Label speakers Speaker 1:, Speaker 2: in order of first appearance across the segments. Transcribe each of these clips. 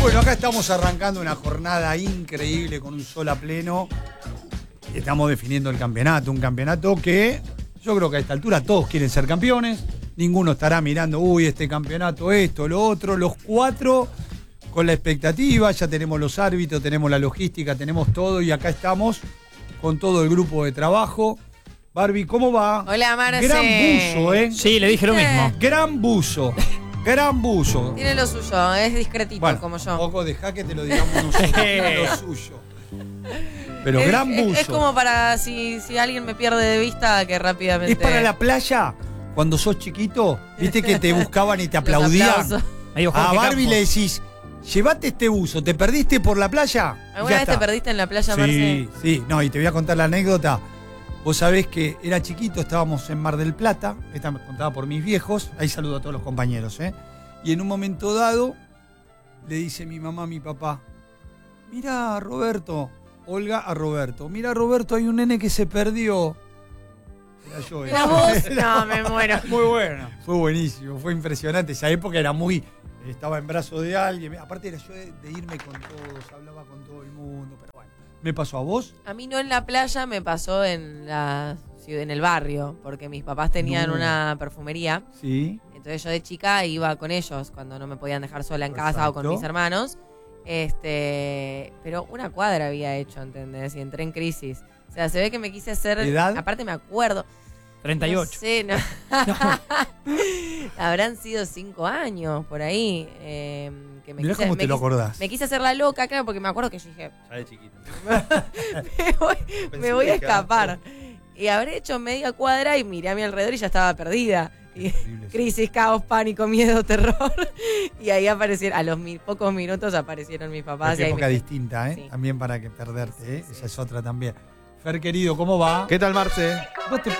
Speaker 1: Bueno, acá estamos arrancando una jornada increíble con un sol a pleno. Estamos definiendo el campeonato, un campeonato que yo creo que a esta altura todos quieren ser campeones. Ninguno estará mirando, este campeonato, esto, lo otro. Los cuatro con la expectativa, ya tenemos los árbitros, tenemos la logística, tenemos todo y acá estamos con todo el grupo de trabajo. Barbie, ¿cómo va?
Speaker 2: Hola, Marce.
Speaker 1: Gran buzo, ¿eh?
Speaker 3: Sí, le dije lo mismo.
Speaker 1: Gran buzo. Gran buzo.
Speaker 2: Tiene lo suyo, es discretito,
Speaker 1: Bueno,
Speaker 2: como yo.
Speaker 1: Un poco dejá que te lo digamos nosotros. Tiene lo suyo. Pero gran buzo.
Speaker 2: Es como para si alguien me pierde de vista, que rápidamente.
Speaker 1: Es para la playa, cuando sos chiquito, viste que te buscaban y te aplaudían. A Barbie le decís, llévate este buzo, ¿te perdiste por la playa?
Speaker 2: ¿Alguna vez te perdiste en la playa, Marce?
Speaker 1: Sí, no, y te voy a contar la anécdota. Vos sabés que era chiquito, estábamos en Mar del Plata, esta me contaba por mis viejos, ahí saludo a todos los compañeros, y en un momento dado le dice mi mamá a mi papá, mira Roberto, Olga a Roberto, mira Roberto, hay un nene que se perdió. Era yo.
Speaker 2: ¿Era vos? No, me muero.
Speaker 1: Muy bueno. Fue buenísimo, fue impresionante, esa época era estaba en brazos de alguien, aparte era yo de irme con todos, hablaba con todo el mundo, pero bueno. ¿Me pasó a vos?
Speaker 2: A mí no en la playa, me pasó en el barrio, porque mis papás tenían una perfumería.
Speaker 1: Sí.
Speaker 2: Entonces yo de chica iba con ellos cuando no me podían dejar sola en casa o con mis hermanos. Pero una cuadra había hecho, ¿entendés? Y entré en crisis. O sea, se ve que me quise hacer...
Speaker 1: ¿Edad?
Speaker 2: Aparte me acuerdo.
Speaker 3: 38.
Speaker 2: No sé, no. Habrán sido 5 años por ahí.
Speaker 1: Mirá cómo te lo acordás.
Speaker 2: Me quise hacer la loca, claro, porque me acuerdo que yo dije...
Speaker 4: Ya de chiquito.
Speaker 2: me voy a escapar. Y habré hecho media cuadra y miré a mi alrededor y ya estaba perdida. Y, crisis, caos, pánico, miedo, terror. Y ahí aparecieron, a los pocos minutos aparecieron mis papás.
Speaker 1: Qué época distinta, Sí. También para que perderte,
Speaker 2: Sí,
Speaker 1: esa es otra también. Fer, querido, ¿cómo va?
Speaker 4: ¿Qué tal, Marce?
Speaker 1: ¿Vos te...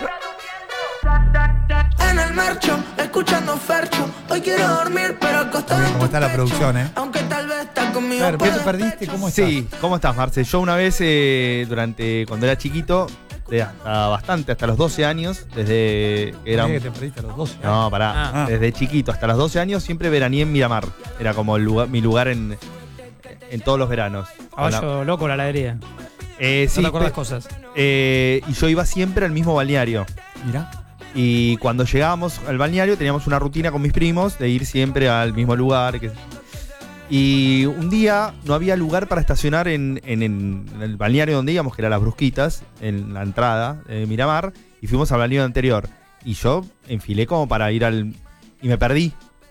Speaker 5: En el marcho, escuchando Fercho. Hoy quiero dormir, pero acostado en tu
Speaker 1: ¿Cómo está la
Speaker 5: pecho.
Speaker 1: producción,
Speaker 5: Aunque tal vez está conmigo.
Speaker 1: Fer, ¿qué te
Speaker 5: puedes
Speaker 1: perdiste? ¿Cómo estás?
Speaker 4: Sí, ¿cómo estás, Marce? Yo una vez, cuando era chiquito, hasta los 12 años, desde que era...
Speaker 1: que te perdiste a los 12.
Speaker 4: No, pará. Desde chiquito hasta los 12 años siempre veraneé en Miramar. Era como mi lugar en todos los veranos.
Speaker 3: Caballo loco la heladería.
Speaker 4: Sí,
Speaker 3: no te acordás cosas.
Speaker 4: Y yo iba siempre al mismo balneario.
Speaker 1: Mirá.
Speaker 4: Y cuando llegábamos al balneario teníamos una rutina con mis primos de ir siempre al mismo lugar. Y un día no había lugar para estacionar en el balneario donde íbamos, que era Las Brusquitas, en la entrada de Miramar, y fuimos al balneario anterior. Y yo enfilé como para ir y me perdí.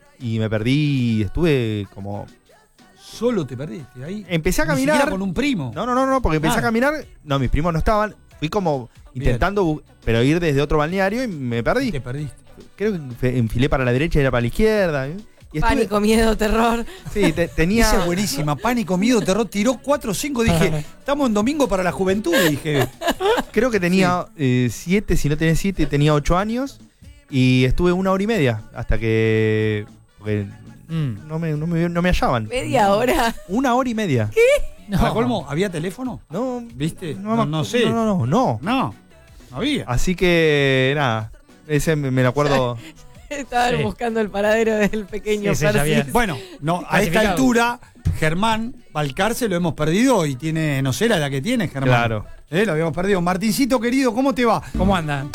Speaker 4: Y estuve como...
Speaker 1: ¿Solo te perdiste ahí?
Speaker 4: Empecé a
Speaker 1: Ni
Speaker 4: caminar.
Speaker 1: siquiera con un primo.
Speaker 4: No, porque empecé a caminar. No, mis primos no estaban. Fui como intentando, pero ir desde otro balneario y me perdí.
Speaker 1: Te perdiste.
Speaker 4: Creo que enfilé para la derecha y era para la izquierda. Y
Speaker 2: Pánico, miedo, terror.
Speaker 4: Sí, tenía...
Speaker 1: Esa es buenísima. Pánico, miedo, terror. Tiró 4 o 5. Dije, estamos en domingo para la juventud. Dije,
Speaker 4: creo que tenía 7, si no tenía 7, tenía 8 años. Y estuve 1 hora y media hasta que... Porque no me hallaban.
Speaker 2: ¿Media hora?
Speaker 4: 1 hora y media.
Speaker 2: ¿Qué?
Speaker 1: ¿Para colmo, había teléfono?
Speaker 4: No.
Speaker 1: ¿Viste?
Speaker 4: No
Speaker 1: sé.
Speaker 4: No
Speaker 1: había.
Speaker 4: Así que, nada. Ese me lo acuerdo...
Speaker 2: Estaban buscando el paradero del pequeño
Speaker 3: Sí, ya
Speaker 2: Percy.
Speaker 3: había.
Speaker 1: Bueno, a esta altura, Germán Balcarce lo hemos perdido y tiene, no sé la edad que tiene, Germán.
Speaker 4: Claro.
Speaker 1: Lo habíamos perdido. Martincito, querido, ¿cómo te va?
Speaker 3: ¿Cómo andan?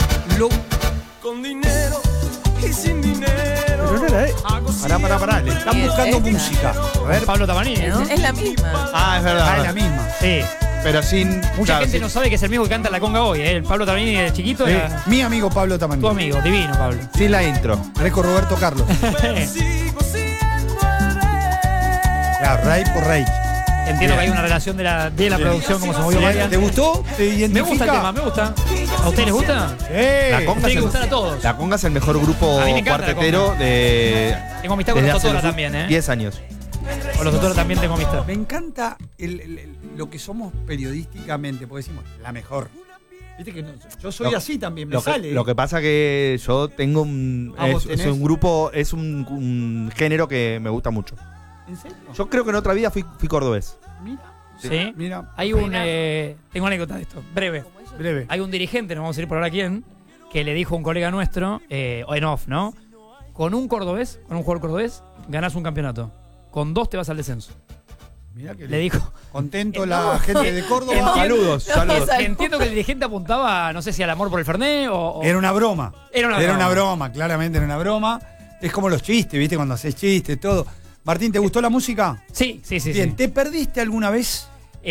Speaker 5: Con dinero y sin dinero.
Speaker 4: Pero no era,
Speaker 1: Pará. Le están buscando música. A ver.
Speaker 3: Pablo Tamanini, ¿no?
Speaker 2: Es la misma.
Speaker 4: Ah, es verdad.
Speaker 1: Es la misma.
Speaker 3: Sí.
Speaker 4: Pero sin...
Speaker 3: Mucha
Speaker 4: claro,
Speaker 3: gente
Speaker 4: sin-
Speaker 3: no sabe que es el mismo que canta la conga hoy, ¿eh? El Pablo Tamanini de chiquito era
Speaker 1: Mi amigo Pablo Tamanini.
Speaker 3: tu amigo, divino, Pablo.
Speaker 4: Sin la intro.
Speaker 1: Parezco Roberto Carlos.
Speaker 5: Sigo siendo el rey.
Speaker 1: Claro, rey por rey.
Speaker 3: Entiendo que hay una relación de la producción, como se movió Marian.
Speaker 1: ¿Te gustó? ¿Te identifica?
Speaker 3: Me gusta el tema, me gusta. ¿A ustedes les gusta?
Speaker 4: La conga
Speaker 3: Tiene
Speaker 4: es
Speaker 3: que
Speaker 4: el-
Speaker 3: gustar a todos.
Speaker 4: La conga es el mejor grupo
Speaker 3: A mí me encanta la
Speaker 4: cuartetero
Speaker 3: conga.
Speaker 4: de...
Speaker 3: Tengo amistad con
Speaker 4: desde
Speaker 3: los
Speaker 4: hace
Speaker 3: Totora
Speaker 4: los
Speaker 3: también, ¿eh?
Speaker 4: 10 años.
Speaker 3: Con los Totora también tengo amistad.
Speaker 1: Me encanta lo que somos periodísticamente, porque decimos, la mejor. Viste que yo soy así también, me sale.
Speaker 4: Lo que pasa que yo tengo
Speaker 1: ¿vos
Speaker 4: es
Speaker 1: tenés?
Speaker 4: un grupo, es un género que me gusta mucho.
Speaker 1: ¿En serio?
Speaker 4: Yo creo que en otra vida fui cordobés.
Speaker 1: Mira,
Speaker 3: ¿Sí?
Speaker 1: mira,
Speaker 3: Hay un... tengo una anécdota de esto, breve.
Speaker 1: breve.
Speaker 3: Hay un dirigente, no vamos a ir por ahora quién, que le dijo a un colega nuestro, o en off, ¿no? Con un jugador cordobés, ganás un campeonato. Con 2 te vas al descenso.
Speaker 1: Mirá que
Speaker 3: Le dijo.
Speaker 1: contento la gente de Córdoba.
Speaker 4: Saludos, saludos.
Speaker 3: Entiendo que el dirigente apuntaba, no sé si al amor por el Fernet o.
Speaker 1: Era una broma.
Speaker 3: Era una broma.
Speaker 1: Claramente era una broma. Es como los chistes, ¿viste? Cuando haces chistes, todo. Martín, ¿te gustó la música?
Speaker 3: Sí.
Speaker 1: Bien, ¿te perdiste alguna vez?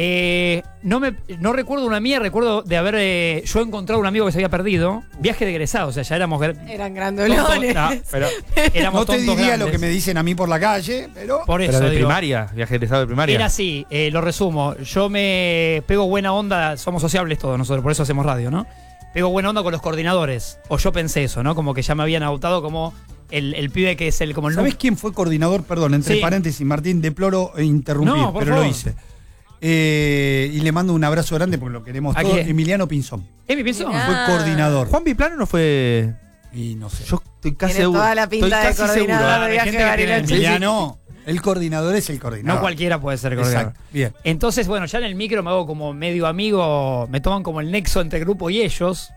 Speaker 3: No recuerdo una mía, recuerdo de haber yo encontrado un amigo que se había perdido. Viaje de egresado, o sea, ya éramos.
Speaker 2: Eran grandolones.
Speaker 3: No, pero éramos
Speaker 1: No te
Speaker 3: tontos
Speaker 1: diría lo
Speaker 3: grandes.
Speaker 1: que me dicen a mí por la calle, pero...
Speaker 3: Por eso,
Speaker 4: Pero de
Speaker 3: digo,
Speaker 4: primaria, viaje egresado de primaria.
Speaker 3: era así, lo resumo. Yo me pego buena onda, somos sociables todos nosotros, por eso hacemos radio, ¿no? Pego buena onda con los coordinadores. O yo pensé eso, ¿no? Como que ya me habían adoptado como el pibe que es el como el
Speaker 1: ¿Sabés quién fue coordinador? Perdón, entre
Speaker 3: Sí.
Speaker 1: paréntesis, Martín, deploro interrumpir,
Speaker 3: No, por
Speaker 1: pero lo
Speaker 3: favor.
Speaker 1: hice. Y le mando un abrazo grande porque lo queremos
Speaker 3: ¿A
Speaker 1: todos.
Speaker 3: quién?
Speaker 1: Emiliano Pinzón.
Speaker 3: ¿Mi pienso?
Speaker 2: Mirá.
Speaker 1: Fue coordinador.
Speaker 4: Juan Biplano no fue.
Speaker 1: Y no sé.
Speaker 4: Yo estoy casi
Speaker 2: Tiene
Speaker 4: seguro.
Speaker 2: toda la pinta
Speaker 4: estoy
Speaker 2: de
Speaker 4: casi
Speaker 2: coordinador
Speaker 4: seguro.
Speaker 2: de
Speaker 3: Hay
Speaker 2: viaje
Speaker 3: gente que tiene
Speaker 2: Bariloche.
Speaker 1: Emiliano, el coordinador es el coordinador.
Speaker 3: No cualquiera puede ser coordinador.
Speaker 1: Exacto. Bien.
Speaker 3: Entonces, bueno, ya en el micro me hago como medio amigo, me toman como el nexo entre el grupo y ellos.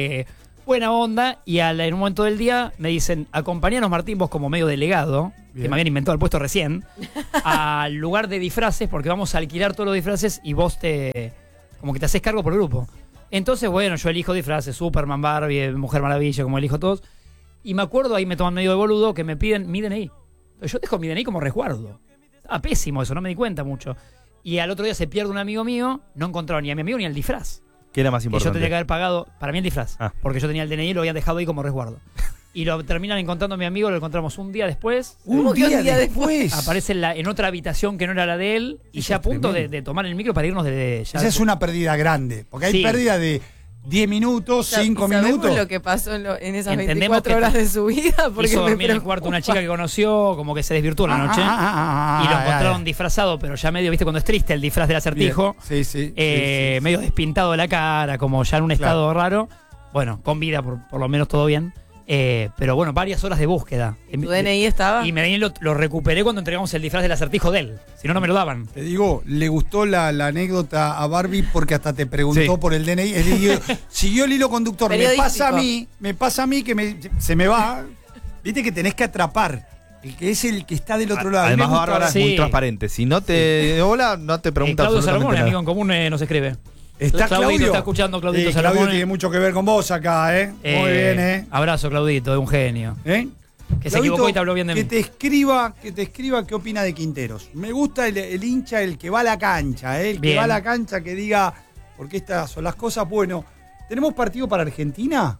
Speaker 3: Buena onda, y en un momento del día me dicen, acompañanos Martín, vos como medio delegado, que
Speaker 1: Bien.
Speaker 3: me habían inventado el puesto recién, al lugar de disfraces, porque vamos a alquilar todos los disfraces y vos como que te haces cargo por el grupo. Entonces, bueno, yo elijo disfraces, Superman, Barbie, Mujer Maravilla, como elijo todos. Y me acuerdo, ahí me toman medio de boludo, que me piden mi DNI. Entonces, yo dejo mi DNI como resguardo. Estaba pésimo eso, no me di cuenta mucho. Y al otro día se pierde un amigo mío, no encontraron ni a mi amigo ni al disfraz.
Speaker 4: ¿Qué era más
Speaker 3: Y yo
Speaker 4: importante?
Speaker 3: tenía que haber pagado, para mí el disfraz,
Speaker 4: Ah.
Speaker 3: porque yo tenía el DNI y lo habían dejado ahí como resguardo. Y lo terminan encontrando a mi amigo, lo encontramos un día después.
Speaker 2: ¿Cómo que un día después?
Speaker 3: Aparece en otra habitación que no era la de él y
Speaker 1: Eso
Speaker 3: ya a
Speaker 1: es
Speaker 3: punto
Speaker 1: tremendo.
Speaker 3: de tomar el micro para irnos de ya.
Speaker 1: Esa es una pérdida grande. Porque hay
Speaker 3: Sí.
Speaker 1: pérdida de 10 minutos,
Speaker 2: Sa-
Speaker 1: 5
Speaker 2: ¿sabemos
Speaker 1: minutos.
Speaker 2: lo que pasó en esas
Speaker 3: Entendemos
Speaker 2: 24
Speaker 3: que
Speaker 2: horas de su vida? Porque
Speaker 3: Hizo
Speaker 2: me
Speaker 3: dormir en el
Speaker 2: preocupa.
Speaker 3: cuarto una chica que conoció, como que se desvirtuó la noche. Y lo encontraron disfrazado, pero ya medio, viste, cuando es triste el disfraz del acertijo.
Speaker 1: Sí, sí.
Speaker 3: Medio despintado de la cara, como ya en un estado raro. Bueno, con vida, por lo menos todo bien. Pero bueno, varias horas de búsqueda.
Speaker 2: ¿Tu DNI estaba?
Speaker 3: Y Medellín lo recuperé cuando entregamos el disfraz del acertijo de él. Si no, no me lo daban.
Speaker 1: Te digo, le gustó la anécdota a Barbie porque hasta te preguntó
Speaker 4: Sí.
Speaker 1: por el DNI. Siguió el hilo conductor. Me pasa a mí que se me va. Viste que tenés que atrapar. El que es el que está del otro lado.
Speaker 4: Además,
Speaker 1: Me gusta-
Speaker 4: Bárbara
Speaker 3: Sí.
Speaker 4: es muy transparente. Si no te hola, no te pregunta
Speaker 3: Claudio Salomón,
Speaker 4: absolutamente
Speaker 3: amigo
Speaker 4: nada.
Speaker 3: en común, nos escribe.
Speaker 1: ¿Está
Speaker 3: Claudito,
Speaker 1: Claudio?
Speaker 3: está escuchando Claudito
Speaker 1: Sí, Claudio
Speaker 3: Salomón.
Speaker 1: tiene mucho que ver con vos acá, ¿eh? Muy bien, ¿eh?
Speaker 3: Abrazo, Claudito, de un genio.
Speaker 1: ¿Eh?
Speaker 3: Que se
Speaker 1: Claudito,
Speaker 3: equivocó y te habló bien de
Speaker 1: que
Speaker 3: mí.
Speaker 1: te escriba qué opina de Quinteros. Me gusta el hincha, el que va a la cancha, el que
Speaker 3: Bien.
Speaker 1: va a la cancha, que diga, porque estas son las cosas. Bueno, ¿tenemos partido para Argentina?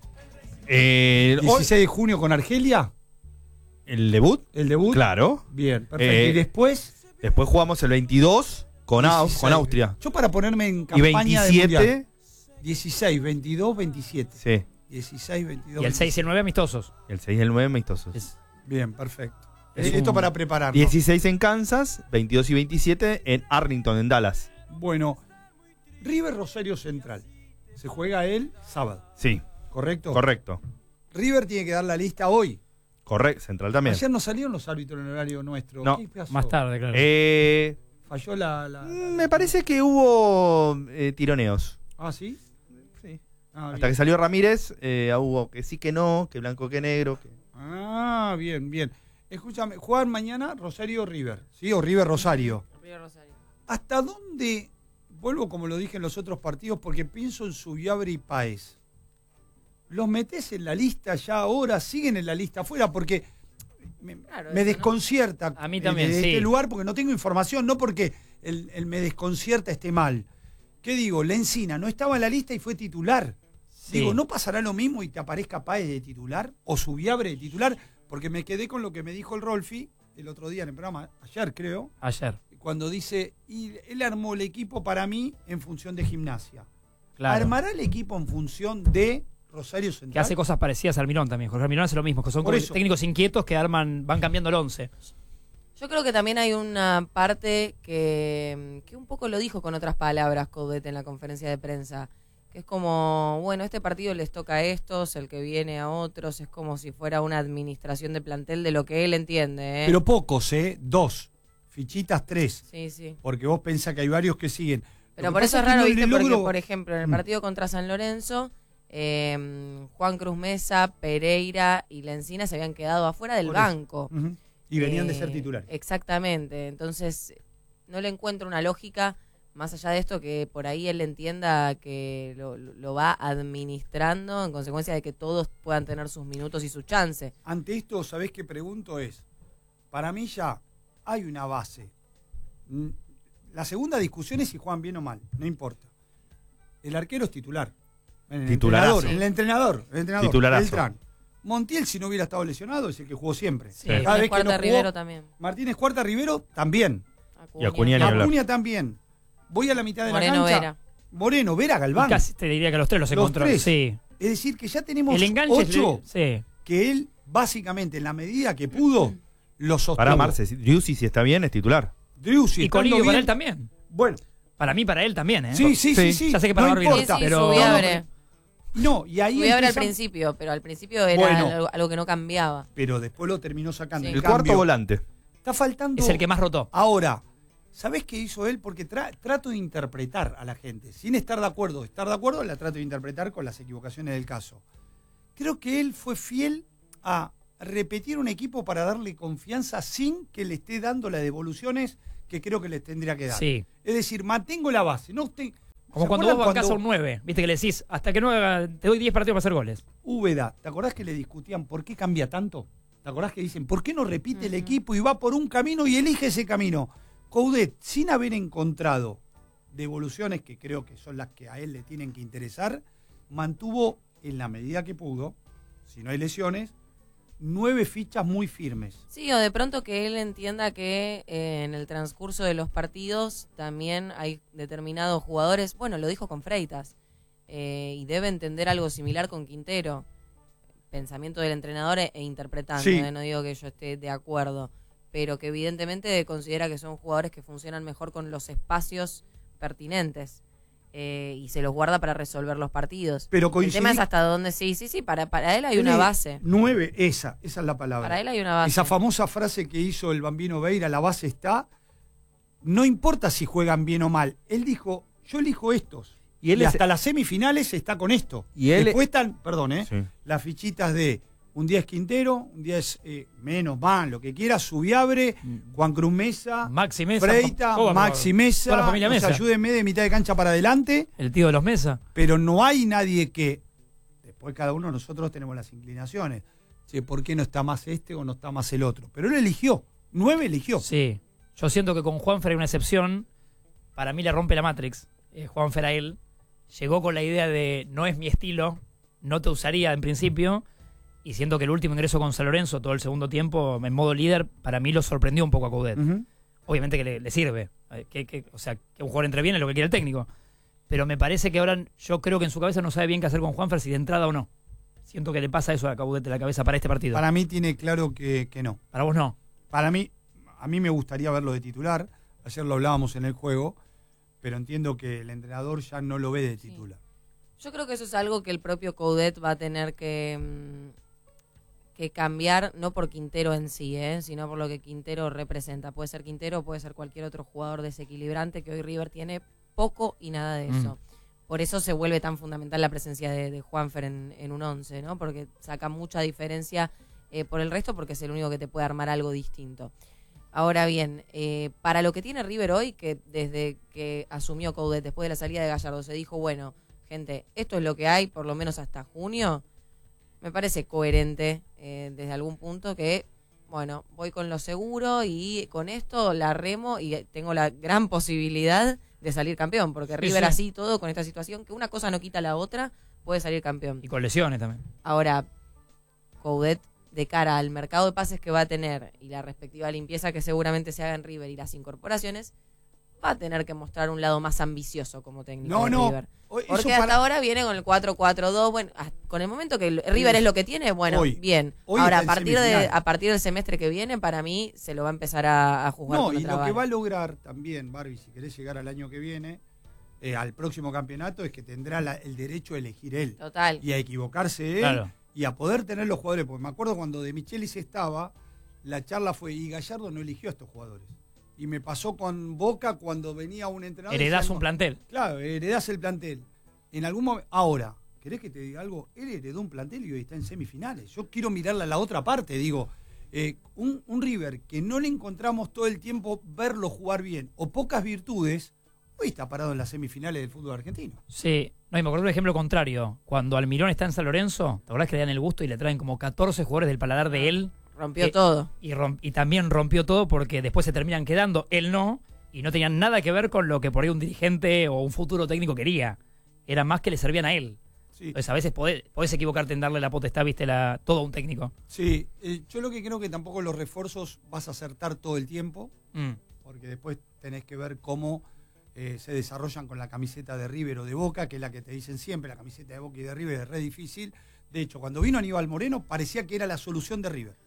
Speaker 4: Hoy-
Speaker 1: 16 de junio con Argelia,
Speaker 4: ¿El debut?
Speaker 1: el debut.
Speaker 4: Claro.
Speaker 1: Bien, perfecto. Y después,
Speaker 4: Después jugamos el 22 con
Speaker 1: 16.
Speaker 4: Austria.
Speaker 1: Yo para ponerme en
Speaker 4: Y
Speaker 1: campaña de mundial.
Speaker 4: 27.
Speaker 1: 16, 22, 27.
Speaker 4: Sí.
Speaker 1: 16, 22.
Speaker 3: Y el 6 y el 9 amistosos.
Speaker 4: El 6 y el 9 amistosos.
Speaker 1: Bien, perfecto.
Speaker 3: Es
Speaker 1: Esto
Speaker 3: un-
Speaker 1: para prepararnos.
Speaker 4: 16 en Kansas, 22 y 27 en Arlington, en Dallas.
Speaker 1: Bueno, River Rosario Central. Se juega el sábado,
Speaker 4: Sí,
Speaker 1: ¿correcto?
Speaker 4: correcto.
Speaker 1: River tiene que dar la lista hoy.
Speaker 4: Correcto, Central también.
Speaker 1: Ayer no salieron los árbitros en horario nuestro.
Speaker 4: No,
Speaker 1: ¿Qué pasó?
Speaker 3: Más tarde, claro.
Speaker 1: Falló la.
Speaker 4: Me parece que hubo tironeos.
Speaker 1: Ah, ¿sí?
Speaker 4: Sí.
Speaker 1: Ah,
Speaker 4: Hasta
Speaker 1: bien.
Speaker 4: que salió Ramírez, hubo que sí, que no, que blanco, que negro.
Speaker 1: Ah, bien, bien. Escúchame, juegan mañana Rosario River, ¿sí? O River Rosario.
Speaker 2: Río Rosario.
Speaker 1: ¿Hasta dónde? Vuelvo como lo dije en los otros partidos porque pienso en Subiabre y Páez. ¿Los metés en la lista ya ahora? ¿Siguen en la lista afuera? Porque
Speaker 2: Claro,
Speaker 1: me
Speaker 2: eso,
Speaker 1: desconcierta
Speaker 3: A mí también,
Speaker 1: de
Speaker 3: sí.
Speaker 1: este lugar porque no tengo información, no porque el me desconcierta esté mal. ¿Qué digo? Lencina no estaba en la lista y fue titular.
Speaker 3: Sí.
Speaker 1: Digo, ¿no pasará lo mismo y te aparezca Páez de titular? ¿O Subiabre de titular? Porque me quedé con lo que me dijo el Rolfi el otro día en el programa, ayer creo,
Speaker 3: Ayer.
Speaker 1: cuando dice, y él armó el equipo para mí en función de Gimnasia.
Speaker 3: Claro.
Speaker 1: ¿Armará el equipo en función de Rosario Central?
Speaker 3: Que hace cosas parecidas al Mirón también. Jorge Almirón hace lo mismo, que son
Speaker 1: Por
Speaker 3: como
Speaker 1: eso.
Speaker 3: técnicos inquietos que van cambiando el 11.
Speaker 2: Yo creo que también hay una parte que un poco lo dijo con otras palabras Coudet en la conferencia de prensa, que es como, bueno, este partido les toca a estos, el que viene a otros, es como si fuera una administración de plantel de lo que él entiende.
Speaker 1: Pero pocos, 2. Fichitas 3.
Speaker 2: Sí, sí.
Speaker 1: Porque vos pensás que hay varios que siguen.
Speaker 2: Pero
Speaker 1: Lo que
Speaker 2: por eso
Speaker 1: pasa
Speaker 2: es raro,
Speaker 1: que no
Speaker 2: ¿viste?
Speaker 1: le
Speaker 2: Porque,
Speaker 1: logro-
Speaker 2: por ejemplo, en el partido contra San Lorenzo, Juan Cruz Mesa, Pereira y Lencina se habían quedado afuera del
Speaker 1: Por eso.
Speaker 2: banco.
Speaker 1: Ujú. Y venían de ser titulares.
Speaker 2: Exactamente. Entonces, no le encuentro una lógica más allá de esto, que por ahí él entienda que lo va administrando en consecuencia de que todos puedan tener sus minutos y su chance.
Speaker 1: Ante esto, ¿sabés qué pregunto? Para mí ya hay una base. La segunda discusión es si juegan bien o mal, no importa. El arquero es titular. El entrenador.
Speaker 4: Titularazo.
Speaker 1: Beltrán. Montiel, si no hubiera estado lesionado, es el que jugó siempre.
Speaker 2: Sí. Cada vez que no Rivero también.
Speaker 1: Martínez Cuarta, Rivero también.
Speaker 4: Y Acuña
Speaker 1: también. Voy a la mitad de
Speaker 2: Moreno,
Speaker 1: la cancha.
Speaker 2: Vera.
Speaker 1: Moreno, Vera, Galván.
Speaker 3: Y casi te diría que los tres los encontró. Sí.
Speaker 1: Es decir, que ya tenemos
Speaker 3: el enganche
Speaker 1: 8
Speaker 3: sí.
Speaker 1: que él, básicamente, en la medida que pudo, los sostuvo.
Speaker 4: Para Marce, Driussi, si está bien, es titular.
Speaker 1: Driussi,
Speaker 3: y Colidio para él también.
Speaker 1: Bueno.
Speaker 3: Para mí, para él también, ¿eh?
Speaker 1: Sí.
Speaker 3: Ya sé que para
Speaker 1: no
Speaker 3: Barbie
Speaker 1: importa,
Speaker 2: pero...
Speaker 1: No, y ahí
Speaker 2: al principio, pero al principio era algo que no cambiaba.
Speaker 1: Pero después lo terminó sacando.
Speaker 2: Sí.
Speaker 4: El cuarto volante.
Speaker 1: Está faltando...
Speaker 3: Es el que más rotó.
Speaker 1: Ahora, ¿sabés qué hizo él? Porque trato de interpretar a la gente. Sin estar de acuerdo, la trato de interpretar con las equivocaciones del caso. Creo que él fue fiel a repetir un equipo para darle confianza sin que le esté dando las devoluciones que creo que le tendría que dar.
Speaker 3: Sí.
Speaker 1: Es decir, mantengo la base.
Speaker 3: Como cuando vos bancás a un 9, viste que le decís, hasta que 9 te doy 10 partidos para hacer goles.
Speaker 1: Úbeda, ¿te acordás que le discutían por qué cambia tanto? ¿Te acordás que dicen, ¿por qué no repite el equipo y va por un camino y elige ese camino? Coudet, sin haber encontrado devoluciones que creo que son las que a él le tienen que interesar, mantuvo en la medida que pudo, si no hay lesiones, 9 fichas muy firmes.
Speaker 2: Sí, o de pronto que él entienda que en el transcurso de los partidos también hay determinados jugadores, bueno, lo dijo con Freitas, y debe entender algo similar con Quintero, pensamiento del entrenador e interpretando,
Speaker 1: sí.
Speaker 2: No digo que yo esté de acuerdo, pero que evidentemente considera que son jugadores que funcionan mejor con los espacios pertinentes. Y se los guarda para resolver los partidos.
Speaker 1: Pero
Speaker 2: el tema es hasta dónde, sí, para él hay una base.
Speaker 1: 9, esa es la palabra.
Speaker 2: Para él hay una base.
Speaker 1: Esa famosa frase que hizo el Bambino Veira, la base está, no importa si juegan bien o mal. Él dijo, yo elijo estos. Y hasta las semifinales está con esto.
Speaker 4: Y él
Speaker 1: después están,
Speaker 4: sí.
Speaker 1: las fichitas de un día es Quintero, un día es menos, van, lo que quiera, Subiabre, Juan Cruz Mesa,
Speaker 3: Maxi Mesa,
Speaker 1: Freita, Maxi Mesa,
Speaker 3: toda la familia Mesa.
Speaker 1: Ayúdenme de mitad de cancha para adelante.
Speaker 3: El tío de los Mesa.
Speaker 1: Pero no hay nadie que, después cada uno de nosotros tenemos las inclinaciones, che, ¿por qué no está más este o no está más el otro? Pero él eligió, 9 eligió.
Speaker 3: Sí, yo siento que con Juanfer hay una excepción, para mí le rompe la Matrix, Juanfer a él, llegó con la idea de no es mi estilo, no te usaría en principio. Y siento que el último ingreso con San Lorenzo, todo el segundo tiempo, en modo líder, para mí lo sorprendió un poco a Coudet. Obviamente que le sirve. O sea, que un jugador entre bien es lo que quiere el técnico. Pero me parece que ahora, yo creo que en su cabeza no sabe bien qué hacer con Juanfer, si de entrada o no. Siento que le pasa eso a Coudet de la cabeza para este partido.
Speaker 1: Para mí tiene claro que no.
Speaker 3: Para vos no.
Speaker 1: Para mí, a mí me gustaría verlo de titular. Ayer lo hablábamos en el juego, pero entiendo que el entrenador ya no lo ve de titular.
Speaker 2: Sí. Yo creo que eso es algo que el propio Coudet va a tener que cambiar, no por Quintero en sí, sino por lo que Quintero representa. Puede ser Quintero, puede ser cualquier otro jugador desequilibrante, que hoy River tiene poco y nada de eso. Por eso se vuelve tan fundamental la presencia de Juanfer en un 11, ¿no? Porque saca mucha diferencia por el resto, porque es el único que te puede armar algo distinto. Ahora bien, para lo que tiene River hoy, que desde que asumió Coudet, después de la salida de Gallardo, se dijo, bueno, gente, esto es lo que hay, por lo menos hasta junio. Me parece coherente desde algún punto que, bueno, voy con lo seguro y con esto la remo y tengo la gran posibilidad de salir campeón, porque River así todo con esta situación, que una cosa no quita la otra, puede salir campeón.
Speaker 3: Y con lesiones también.
Speaker 2: Ahora, Coudet, de cara al mercado de pases que va a tener y la respectiva limpieza que seguramente se haga en River y las incorporaciones, va a tener que mostrar un lado más ambicioso como técnico de River. Porque hasta ahora viene con el 4-4-2, bueno, con el momento que River es lo que tiene, bueno, bien. Ahora, a partir del semestre que viene, para mí, se lo va a empezar a jugar con
Speaker 1: y
Speaker 2: otra
Speaker 1: lo
Speaker 2: vara.
Speaker 1: que va a lograr también, Barbie, si querés llegar al año que viene, al próximo campeonato, es que tendrá el derecho a elegir él.
Speaker 2: Total.
Speaker 1: Y a equivocarse él,
Speaker 3: claro.
Speaker 1: Y a poder tener los jugadores. Porque me acuerdo cuando De Michelis estaba, la charla fue, y Gallardo no eligió a estos jugadores. Y me pasó con Boca cuando venía un entrenador.
Speaker 3: Heredás un plantel.
Speaker 1: Claro, heredás el plantel. En algún momento. Ahora, ¿querés que te diga algo? Él heredó un plantel y hoy está en semifinales. Yo quiero mirarla a la otra parte. Digo, Un River que no le encontramos todo el tiempo verlo jugar bien o pocas virtudes, hoy está parado en las semifinales del fútbol argentino.
Speaker 3: Sí, no, y me acuerdo de un ejemplo contrario. Cuando Almirón está en San Lorenzo, ¿te acordás que le dan el gusto y le traen como 14 jugadores del paladar de él?
Speaker 2: Rompió todo.
Speaker 3: Y también rompió todo porque después se terminan quedando, él no, y no tenían nada que ver con lo que por ahí un dirigente o un futuro técnico quería. Era más que le servían a él.
Speaker 1: Sí.
Speaker 3: Entonces a veces podés equivocarte en darle la potestad, viste, todo a un técnico.
Speaker 1: Sí, yo lo que creo que tampoco los refuerzos vas a acertar todo el tiempo, porque después tenés que ver cómo se desarrollan con la camiseta de River o de Boca, que es la que te dicen siempre, la camiseta de Boca y de River es re difícil. De hecho, cuando vino Aníbal Moreno parecía que era la solución de River.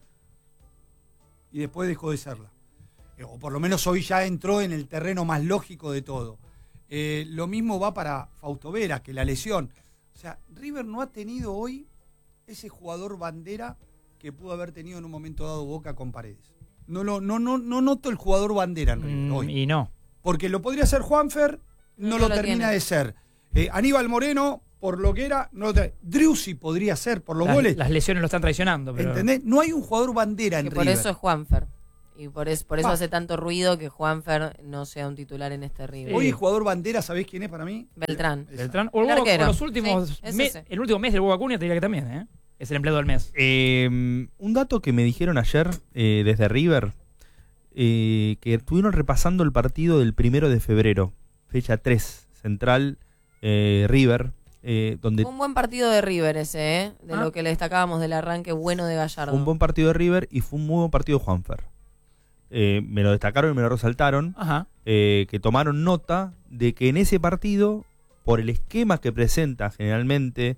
Speaker 1: Y después dejó de serla. O por lo menos hoy ya entró en el terreno más lógico de todo. Lo mismo va para Fausto Vera, que la lesión. O sea, River no ha tenido hoy ese jugador bandera que pudo haber tenido en un momento dado Boca con Paredes. No noto el jugador bandera en River hoy.
Speaker 3: Y no.
Speaker 1: Porque lo podría ser Juanfer, no lo termina de ser. Aníbal Moreno, por lo que era, no lo Driussi podría ser por los goles.
Speaker 3: Las lesiones lo están traicionando. Pero...
Speaker 1: ¿Entendés? No hay un jugador bandera en
Speaker 2: que
Speaker 1: River.
Speaker 2: Por eso es Juanfer. Y por eso hace tanto ruido que Juanfer no sea un titular en este River.
Speaker 1: Hoy el jugador bandera, ¿sabés quién es para mí?
Speaker 2: Beltrán.
Speaker 3: Beltrán. O los últimos el último mes del Boca Acuña te diría que también, es el empleado del mes.
Speaker 4: Un dato que me dijeron ayer desde River, que estuvieron repasando el partido del 1 de febrero, fecha 3, Central River, donde
Speaker 2: un buen partido de River ese, de lo que le destacábamos del arranque bueno de Gallardo.
Speaker 4: Un buen partido de River y fue un muy buen partido de Juanfer. Me lo destacaron y me lo resaltaron, que tomaron nota de que en ese partido, por el esquema que presenta generalmente,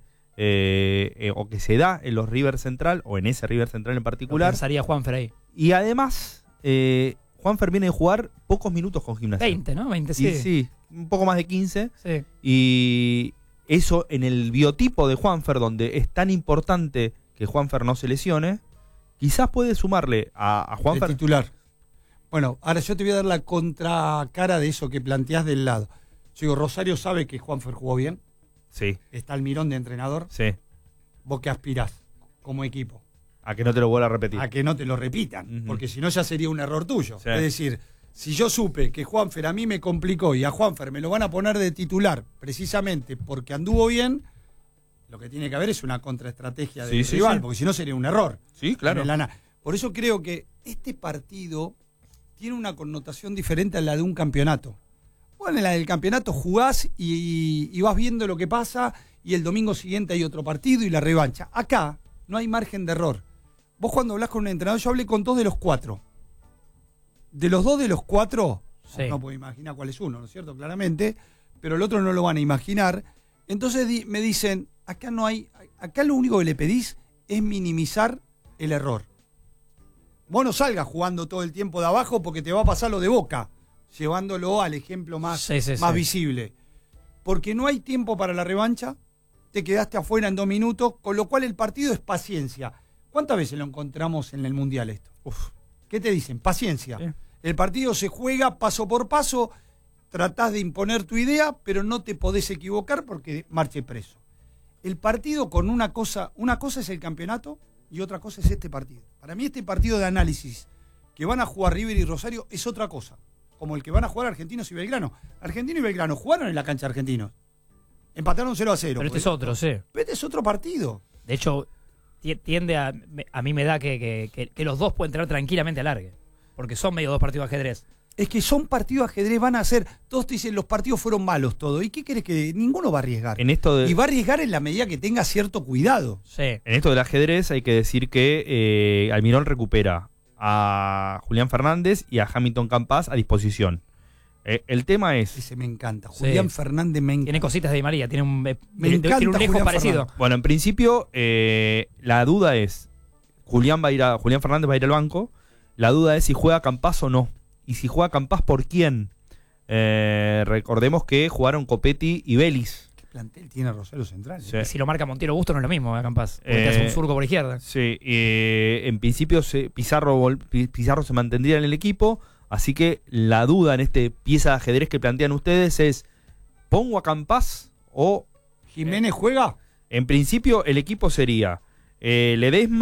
Speaker 4: o que se da en los River Central, o en ese River Central en particular,
Speaker 3: pensaría Juanfer ahí.
Speaker 4: Y además, Juanfer viene de jugar pocos minutos con Gimnasia.
Speaker 3: 20, ¿no? 20, sí.
Speaker 4: Sí, un poco más de 15.
Speaker 3: Sí.
Speaker 4: Y eso en el biotipo de Juanfer, donde es tan importante que Juanfer no se lesione, quizás puede sumarle a Juanfer.
Speaker 1: El titular. Bueno, ahora yo te voy a dar la contracara de eso que planteás del lado. Yo digo, Rosario sabe que Juanfer jugó bien.
Speaker 4: Sí.
Speaker 1: Está Almirón de entrenador.
Speaker 4: Sí.
Speaker 1: ¿Vos qué aspirás como equipo?
Speaker 4: A que no te lo vuelva a repetir.
Speaker 1: A que no te lo repitan, porque si no ya sería un error tuyo.
Speaker 4: Sí.
Speaker 1: Es decir, si yo supe que Juanfer a mí me complicó y a Juanfer me lo van a poner de titular precisamente porque anduvo bien, lo que tiene que haber es una contraestrategia del rival, porque si no sería un error.
Speaker 4: Sí, claro.
Speaker 1: Por eso creo que este partido tiene una connotación diferente a la de un campeonato. Bueno, en la del campeonato jugás y vas viendo lo que pasa y el domingo siguiente hay otro partido y la revancha. Acá no hay margen de error. Vos cuando hablás con un entrenador, yo hablé con 2 de los 4. De los 2 de los 4, no puedo imaginar cuál es uno, ¿no es cierto? Claramente, pero el otro no lo van a imaginar. Entonces me dicen, acá lo único que le pedís es minimizar el error. Vos no salgas jugando todo el tiempo de abajo porque te va a pasar lo de Boca, llevándolo al ejemplo más visible. Porque no hay tiempo para la revancha, te quedaste afuera en 2 minutos, con lo cual el partido es paciencia. ¿Cuántas veces lo encontramos en el Mundial esto? ¿Qué te dicen? Paciencia. Sí. El partido se juega paso por paso, tratás de imponer tu idea, pero no te podés equivocar porque marche preso. El partido con una cosa es el campeonato y otra cosa es este partido. Para mí este partido de análisis que van a jugar River y Rosario es otra cosa, como el que van a jugar Argentinos y Belgrano. Argentino y Belgrano jugaron en la cancha de Argentinos. Empataron 0-0.
Speaker 3: Pero este es otro, sí.
Speaker 1: Pero este es otro partido.
Speaker 3: De hecho, tiende a mí me da que los dos pueden entrar tranquilamente a largue. Porque son medio 2 partidos de ajedrez.
Speaker 1: Es que son partidos de ajedrez, van a ser, todos te dicen los partidos fueron malos todos. ¿Y qué querés que ninguno va a arriesgar? Y va a arriesgar en la medida que tenga cierto cuidado.
Speaker 3: Sí.
Speaker 4: En esto del ajedrez hay que decir que Almirón recupera a Julián Fernández y a Hamilton Campas a disposición. El tema es...
Speaker 1: Ese me encanta. Julián Fernández me encanta.
Speaker 3: Tiene cositas de Di María, tiene un
Speaker 1: lejos
Speaker 3: parecido.
Speaker 1: Fernández.
Speaker 4: Bueno, en principio la duda es, Julián Fernández va a ir al banco, la duda es si juega Campas o no. Y si juega Campas, ¿por quién? Recordemos que jugaron Copetti y Vélez.
Speaker 1: ¿Qué plantel tiene Rosario Central?
Speaker 3: Sí. Y si lo marca Montiero Busto no es lo mismo, Campas. Porque hace un surco por izquierda.
Speaker 4: Sí, en principio Pizarro se mantendría en el equipo. Así que la duda en este pieza de ajedrez que plantean ustedes es, ¿pongo a Campas o...
Speaker 1: ¿Jiménez juega?
Speaker 4: En principio el equipo sería Ledesma,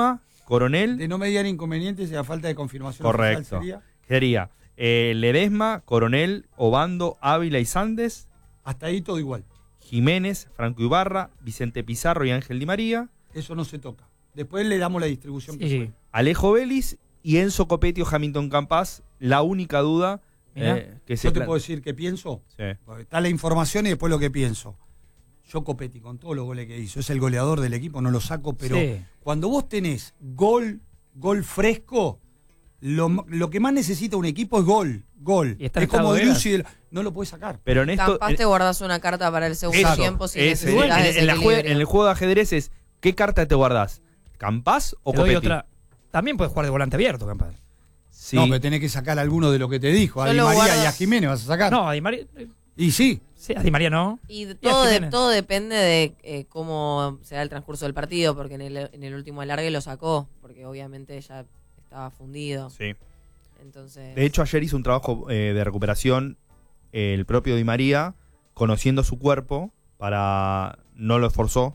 Speaker 4: Coronel.
Speaker 1: De no mediar inconvenientes y a falta de confirmación oficial
Speaker 4: Correcto. Sería Ledesma, Coronel, Obando, Ávila y Sandes,
Speaker 1: Hasta ahí todo igual.
Speaker 4: Jiménez, Franco Ibarra, Vicente Pizarro y Ángel Di María,
Speaker 1: Eso no se toca. Después le damos la distribución que
Speaker 3: Sí.
Speaker 1: fue.
Speaker 4: Alejo Vélez y Enzo Copetti o Hamilton Campas. La única duda
Speaker 3: Mirá.
Speaker 4: que se
Speaker 1: Yo te
Speaker 4: plan-
Speaker 1: puedo decir qué pienso.
Speaker 4: Sí.
Speaker 1: Porque está la información y después lo que pienso. Yo Copetti, con todos los goles que hizo, es el goleador del equipo, no lo saco, pero
Speaker 3: Sí.
Speaker 1: cuando vos tenés gol fresco, lo que más necesita un equipo es gol.
Speaker 3: Y está en
Speaker 1: Es como
Speaker 3: estado de
Speaker 1: Driussi, no lo puedes sacar.
Speaker 4: Pero en esto.
Speaker 2: Capaz te guardás una carta para el segundo
Speaker 1: Exacto.
Speaker 2: tiempo si
Speaker 4: es-
Speaker 2: necesitas
Speaker 4: en
Speaker 2: desequilibrio.
Speaker 4: el juego de ajedrez es ¿qué carta te guardás? ¿Campas o
Speaker 3: Te doy
Speaker 4: Copetti?
Speaker 3: otra. También puedes jugar de volante abierto, capaz.
Speaker 4: Sí.
Speaker 1: No, pero tenés que sacar alguno de lo que te dijo. A
Speaker 2: Yo
Speaker 1: Di
Speaker 2: lo
Speaker 1: María
Speaker 2: guardo-
Speaker 1: y a Jiménez vas a sacar.
Speaker 3: No, a Di María.
Speaker 1: Y sí.
Speaker 3: Sí, a Di María no.
Speaker 2: Y
Speaker 3: a
Speaker 2: todo,
Speaker 3: Jiménez.
Speaker 2: todo depende de cómo se da el transcurso del partido, porque en el último alargue lo sacó, porque obviamente ya estaba fundido.
Speaker 4: Sí.
Speaker 2: Entonces,
Speaker 4: De hecho, ayer hizo un trabajo de recuperación el propio Di María, conociendo su cuerpo, para no lo esforzó.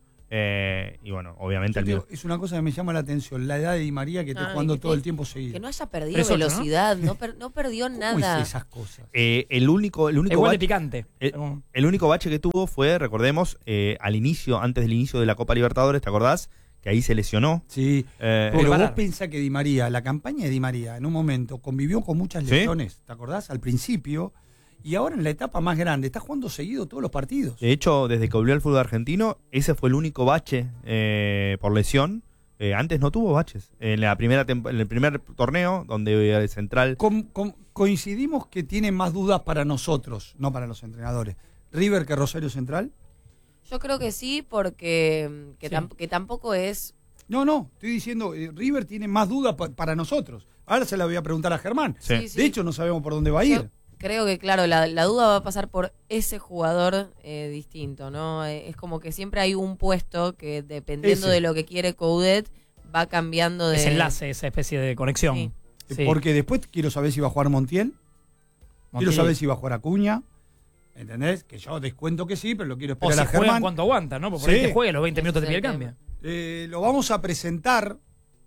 Speaker 4: Y bueno, obviamente
Speaker 1: Yo
Speaker 4: al
Speaker 1: te digo,
Speaker 4: mismo.
Speaker 1: es una cosa que me llama la atención, la edad de Di María que está
Speaker 2: Ay,
Speaker 1: jugando
Speaker 2: que
Speaker 1: todo el
Speaker 2: te-
Speaker 1: tiempo seguido.
Speaker 2: que no haya perdido
Speaker 3: 3-8, ¿no?
Speaker 2: velocidad, no perdió
Speaker 1: ¿Cómo
Speaker 2: nada.
Speaker 1: hice esas cosas?
Speaker 4: El único
Speaker 3: Igual de
Speaker 4: bache,
Speaker 3: picante.
Speaker 4: el único bache que tuvo fue, recordemos, antes del inicio de la Copa Libertadores, ¿te acordás? Que ahí se lesionó.
Speaker 1: Sí,
Speaker 4: Eh,
Speaker 3: Tuvo que
Speaker 1: pero vos
Speaker 3: parar.
Speaker 1: pensás que Di María, la campaña de Di María, en un momento convivió con muchas
Speaker 4: ¿Sí?
Speaker 1: lesiones, ¿te acordás? Al principio, y ahora en la etapa más grande, está jugando seguido todos los partidos.
Speaker 4: de hecho, desde que volvió al fútbol argentino, ese fue el único bache por lesión. Antes no tuvo baches. En el primer torneo, donde el central.
Speaker 1: Coincidimos que tiene más dudas para nosotros, no para los entrenadores. River que Rosario Central.
Speaker 2: Yo creo que sí, porque
Speaker 3: Sí.
Speaker 2: que tampoco es...
Speaker 1: No, estoy diciendo, River tiene más dudas para nosotros. Ahora se la voy a preguntar a Germán.
Speaker 4: Sí.
Speaker 2: Sí.
Speaker 1: De hecho, no sabemos por dónde va a ir.
Speaker 2: Yo creo que, claro, la duda va a pasar por ese jugador distinto, ¿no? Es como que siempre hay un puesto que, dependiendo
Speaker 1: Ese.
Speaker 2: de lo que quiere Coudet, va cambiando de...
Speaker 3: Ese enlace, esa especie de conexión.
Speaker 2: Sí.
Speaker 3: Sí.
Speaker 1: Porque después quiero saber si va a jugar Montiel. Quiero
Speaker 3: Montiel.
Speaker 1: saber si va a jugar Acuña. ¿Entendés? Que yo descuento que sí, pero lo quiero
Speaker 3: O
Speaker 1: esperar
Speaker 3: si
Speaker 1: a
Speaker 3: juega en
Speaker 1: Germán.
Speaker 3: cuanto aguanta, ¿no? Porque por
Speaker 1: Sí.
Speaker 3: ahí te juegue los 20 minutos de
Speaker 2: Ese es
Speaker 3: primer
Speaker 2: el
Speaker 3: cambio.
Speaker 1: Lo vamos a presentar